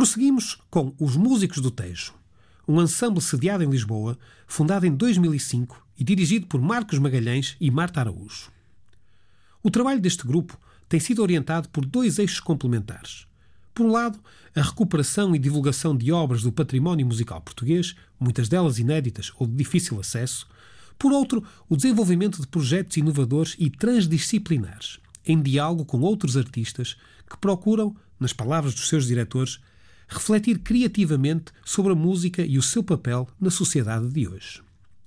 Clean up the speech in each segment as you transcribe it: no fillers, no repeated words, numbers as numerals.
Prosseguimos com Os Músicos do Tejo, um ensemble sediado em Lisboa, fundado em 2005 e dirigido por Marcos Magalhães e Marta Araújo. O trabalho deste grupo tem sido orientado por dois eixos complementares. Por um lado, a recuperação e divulgação de obras do património musical português, muitas delas inéditas ou de difícil acesso. Por outro, o desenvolvimento de projetos inovadores e transdisciplinares, em diálogo com outros artistas que procuram, nas palavras dos seus diretores, refletir criativamente sobre a música e o seu papel na sociedade de hoje.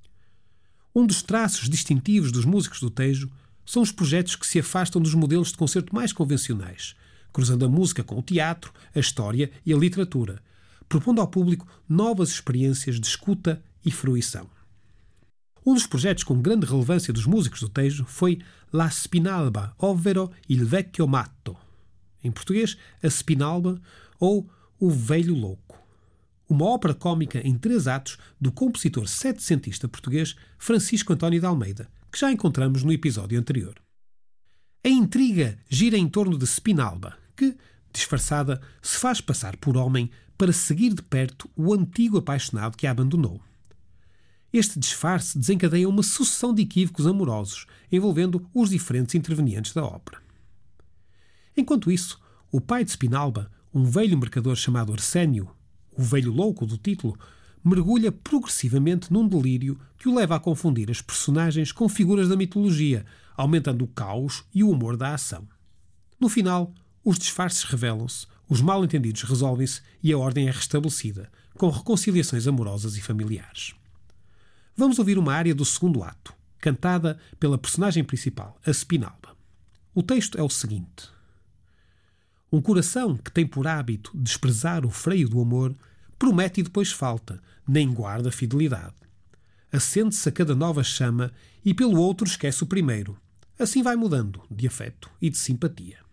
Um dos traços distintivos dos Músicos do Tejo são os projetos que se afastam dos modelos de concerto mais convencionais, cruzando a música com o teatro, a história e a literatura, propondo ao público novas experiências de escuta e fruição. Um dos projetos com grande relevância dos Músicos do Tejo foi La Spinalba, ovvero Il Vecchio Matto. Em português, a Spinalba ou O Velho Louco. Uma ópera cómica em 3 atos do compositor setecentista português Francisco António de Almeida, que já encontramos no episódio anterior. A intriga gira em torno de Spinalba, que, disfarçada, se faz passar por homem para seguir de perto o antigo apaixonado que a abandonou. Este disfarce desencadeia uma sucessão de equívocos amorosos, envolvendo os diferentes intervenientes da ópera. Enquanto isso, o pai de Spinalba, um velho mercador chamado Arsénio, o velho louco do título, mergulha progressivamente num delírio que o leva a confundir as personagens com figuras da mitologia, aumentando o caos e o humor da ação. No final, os disfarces revelam-se, os mal-entendidos resolvem-se e a ordem é restabelecida, com reconciliações amorosas e familiares. Vamos ouvir uma área do segundo ato, cantada pela personagem principal, a Spinalba. O texto é o seguinte: um coração que tem por hábito desprezar o freio do amor promete e depois falta, nem guarda fidelidade. Acende-se a cada nova chama e pelo outro esquece o primeiro. Assim vai mudando de afeto e de simpatia.